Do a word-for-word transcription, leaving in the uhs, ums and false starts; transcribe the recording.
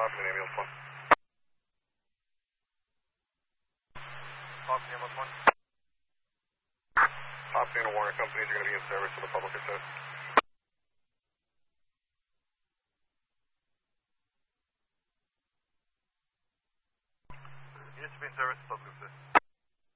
Copy, ambulance one. Copy, ambulance one. Copy, and Warner companies are going to be in service to the public access. Units to be in service to public access.